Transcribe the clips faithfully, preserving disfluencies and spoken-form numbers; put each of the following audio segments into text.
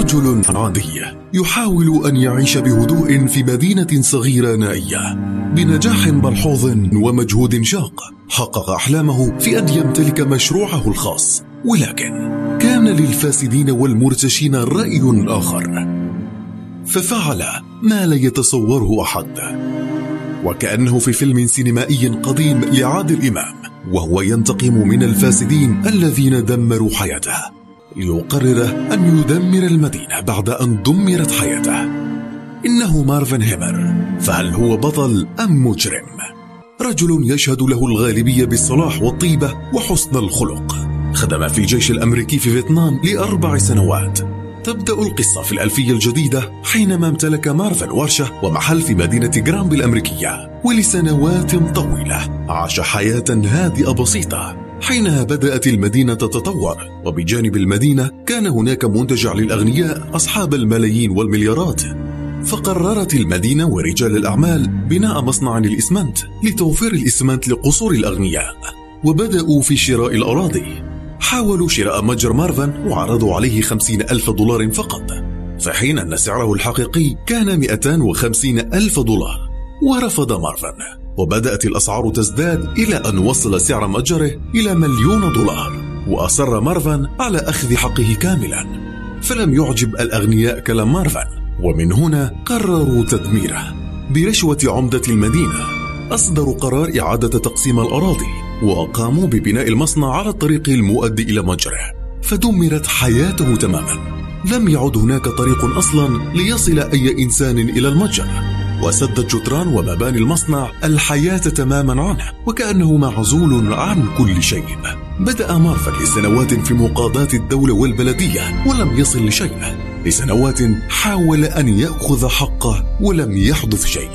رجل عادي يحاول أن يعيش بهدوء في مدينة صغيرة نائية. بنجاح ملحوظ ومجهود شاق حقق أحلامه في أن يمتلك مشروعه الخاص، ولكن كان للفاسدين والمرتشين رأي آخر، ففعل ما لا يتصوره أحد. وكأنه في فيلم سينمائي قديم لعادل إمام، وهو ينتقم من الفاسدين الذين دمروا حياته ليقرر أن يدمر المدينة بعد أن دمرت حياته. إنه مارفن هيمر، فهل هو بطل أم مجرم؟ رجل يشهد له الغالبية بالصلاح والطيبة وحسن الخلق، خدم في الجيش الأمريكي في فيتنام لأربع سنوات. تبدأ القصة في الألفية الجديدة حينما امتلك مارفن ورشة ومحل في مدينة جرامبي الأمريكية، ولسنوات طويلة عاش حياة هادئة بسيطة. حينها بدأت المدينة تتطور، وبجانب المدينة كان هناك منتجع للأغنياء أصحاب الملايين والمليارات. فقررت المدينة ورجال الأعمال بناء مصنع للإسمنت لتوفير الإسمنت لقصور الأغنياء، وبدأوا في شراء الأراضي. حاولوا شراء متجر مارفن وعرضوا عليه خمسين ألف دولار فقط، في حين أن سعره الحقيقي كان مئتين وخمسين ألف دولار. ورفض مارفن، وبدأت الأسعار تزداد إلى أن وصل سعر متجره إلى مليون دولار. وأصر مارفن على أخذ حقه كاملا، فلم يعجب الأغنياء كلام مارفن، ومن هنا قرروا تدميره. برشوة عمدة المدينة أصدروا قرار إعادة تقسيم الأراضي، وقاموا ببناء المصنع على الطريق المؤدي إلى متجره، فدمرت حياته تماما. لم يعد هناك طريق أصلا ليصل أي إنسان إلى المتجر، وسدت جدران ومباني المصنع الحياة تماما عنه، وكأنه معزول عن كل شيء. بدأ مارفن لسنوات في مقاضاة الدولة والبلدية ولم يصل لشيء. لسنوات حاول أن يأخذ حقه ولم يحدث شيء.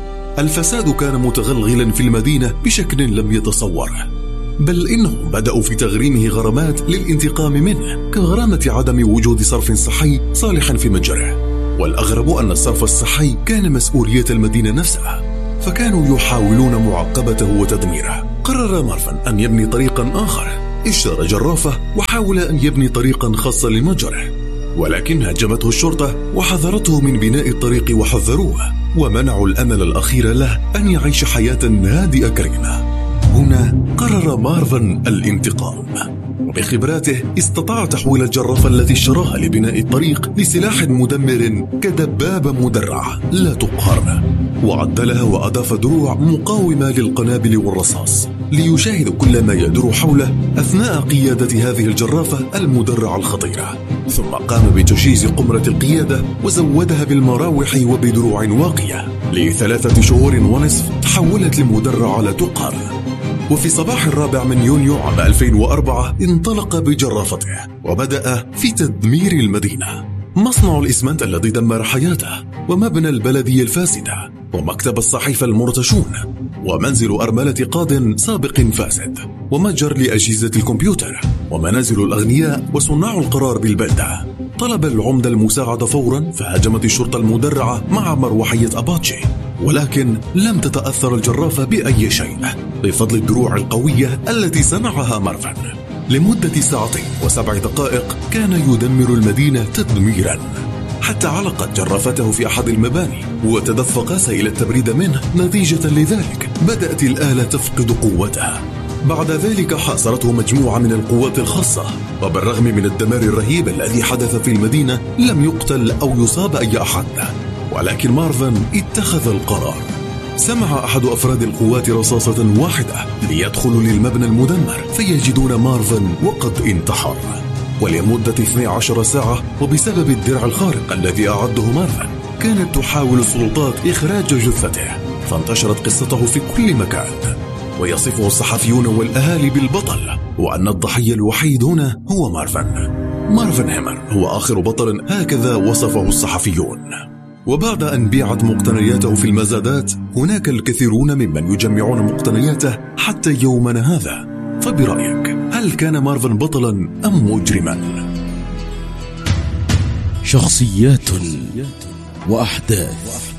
الفساد كان متغلغلا في المدينة بشكل لم يتصوره، بل إنهم بدأوا في تغريمه غرامات للانتقام منه، كغرامة عدم وجود صرف صحي صالحا في متجره. والأغرب أن الصرف الصحي كان مسؤولية المدينة نفسها، فكانوا يحاولون معاقبته وتدميره. قرر مارفن أن يبني طريقا آخر، اشترى جرافة وحاول أن يبني طريقا خاصا لمتجره، ولكن هاجمته الشرطة وحذرته من بناء الطريق وحذروه، ومنعوا الأمل الأخير له أن يعيش حياة هادئة كريمة. هنا قرر مارفن الانتقام، وبخبراته استطاع تحويل الجرافة التي اشتراها لبناء الطريق لسلاح مدمر كدبابة مدرعة لا تقهر، وعدلها وأضاف دروع مقاومة للقنابل والرصاص ليشاهد كل ما يدور حوله أثناء قيادة هذه الجرافة المدرعة الخطيرة. ثم قام بتجهيز قمرة القيادة وزودها بالمراوح وبدروع واقية. لثلاثة شهور ونصف تحولت لمدرعة لا تقهر. وفي صباح الرابع من يونيو عام ألفين وأربعة انطلق بجرافته وبدأ في تدمير المدينة. مصنع الإسمنت الذي دمر حياته، ومبنى البلدية الفاسدة، ومكتب الصحيفة المرتشون، ومنزل أرملة قاض سابق فاسد، ومتجر لأجهزة الكمبيوتر، ومنازل الأغنياء وصناع القرار بالبلدة. طلب العمدة المساعدة فورا، فهاجمت الشرطة المدرعة مع مروحية أباتشي، ولكن لم تتأثر الجرافة بأي شيء بفضل الدروع القوية التي صنعها مارفن. لمدة ساعتين وسبع دقائق كان يدمر المدينة تدميرا، حتى علقت جرافته في أحد المباني وتدفق سيل التبريد منه. نتيجة لذلك بدأت الآلة تفقد قوتها. بعد ذلك حاصرته مجموعة من القوات الخاصة، وبالرغم من الدمار الرهيب الذي حدث في المدينة لم يقتل أو يصاب أي أحد، ولكن مارفن اتخذ القرار. سمع أحد أفراد القوات رصاصة واحدة ليدخلوا للمبنى المدمر، فيجدون مارفن وقد انتحر. ولمدة اثنتي عشرة ساعة وبسبب الدرع الخارق الذي أعده مارفن كانت تحاول السلطات إخراج جثته، فانتشرت قصته في كل مكان، ويصفه الصحفيون والأهالي بالبطل، وأن الضحية الوحيد هنا هو مارفن. مارفن هيمر هو آخر بطل، هكذا وصفه الصحفيون. وبعد أن بيعت مقتنياته في المزادات، هناك الكثيرون ممن يجمعون مقتنياته حتى يومنا هذا. فبرأيك هل كان مارفن بطلا أم مجرما؟ شخصيات وأحداث